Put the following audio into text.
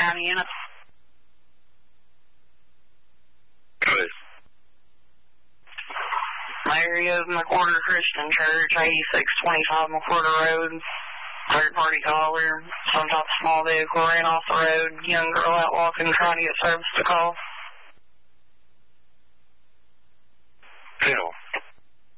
County unit. Good. My area of McWhorter Christian Church, 8625 McWhorter Road. Third-party caller. Some type of small vehicle ran off the road. Young girl out walking, trying to get service to call.